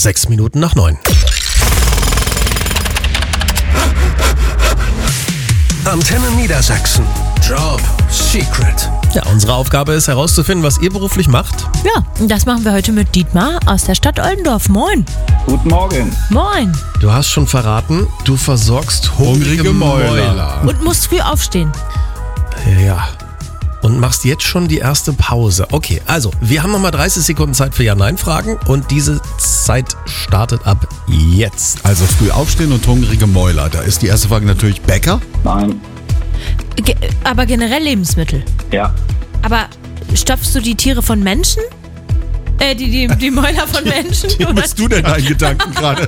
6 Minuten nach 9. Antenne Niedersachsen. Job Secret. Ja, unsere Aufgabe ist herauszufinden, was ihr beruflich macht. Ja, und das machen wir heute mit Dietmar aus der Stadt Oldendorf. Moin. Guten Morgen. Moin. Du hast schon verraten, du versorgst hungrige Mäuler. Und musst früh aufstehen. Ja. Und machst jetzt schon die erste Pause. Okay, also, wir haben nochmal 30 Sekunden Zeit für Ja-Nein-Fragen und diese Zeit startet ab jetzt. Also früh aufstehen und hungrige Mäuler. Da ist die erste Frage natürlich Bäcker. Nein. Aber generell Lebensmittel. Ja. Aber stopfst du die Tiere von Menschen? Die Mäuler von Menschen? Wo bist du denn deinen Gedanken gerade?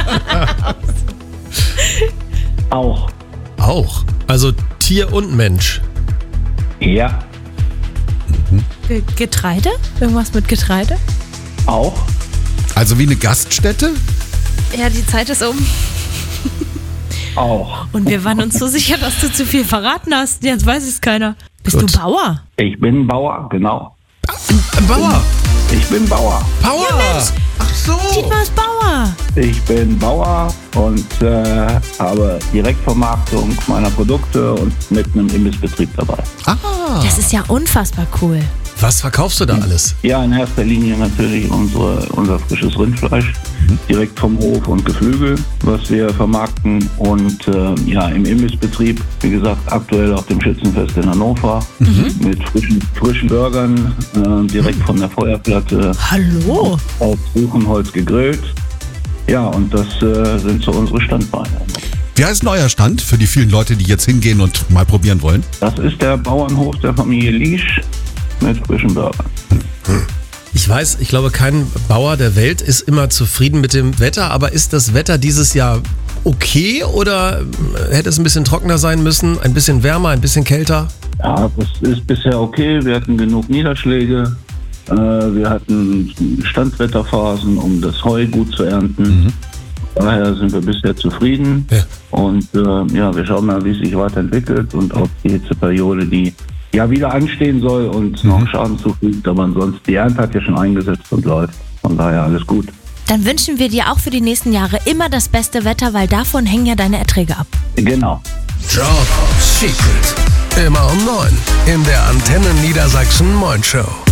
Auch. Auch. Also Tier und Mensch. Ja. Getreide? Irgendwas mit Getreide? Auch. Also wie eine Gaststätte? Ja, die Zeit ist um. Auch. Und wir waren uns so sicher, dass du zu viel verraten hast. Jetzt weiß es keiner. Bist Gut. du Bauer? Ich bin Bauer, genau. Ein Bauer. Ich bin Bauer. Power. Ja, Mensch. Ach so. Dietmar ist Bauer. Ich bin Bauer und habe Direktvermarktung meiner Produkte und mit einem Imbissbetrieb dabei. Das ist ja unfassbar cool. Was verkaufst du da alles? Ja, in erster Linie natürlich unser frisches Rindfleisch, direkt vom Hof und Geflügel, was wir vermarkten. Und im Imbissbetrieb, wie gesagt, aktuell auf dem Schützenfest in Hannover, mit frischen Burgern, direkt von der Feuerplatte Hallo. auf Buchenholz gegrillt. Ja, und das sind so unsere Standbeine. Wie heißt denn euer Stand für die vielen Leute, die jetzt hingehen und mal probieren wollen? Das ist der Bauernhof der Familie Liesch mit frischen Burgern. Ich weiß, ich glaube, kein Bauer der Welt ist immer zufrieden mit dem Wetter, aber ist das Wetter dieses Jahr okay oder hätte es ein bisschen trockener sein müssen, ein bisschen wärmer, ein bisschen kälter? Ja, das ist bisher okay. Wir hatten genug Niederschläge. Wir hatten Standwetterphasen, um das Heu gut zu ernten. Daher sind wir bisher zufrieden. Ja. Und wir schauen mal, wie es sich weiterentwickelt und ob die Hitzeperiode, die ja wieder anstehen soll und noch Schaden zufügt. Aber ansonsten, die Ernte hat ja schon eingesetzt und läuft. Von daher alles gut. Dann wünschen wir dir auch für die nächsten Jahre immer das beste Wetter, weil davon hängen ja deine Erträge ab. Genau. Job Secret. Immer um 9 in der Antenne Niedersachsen Morning Show.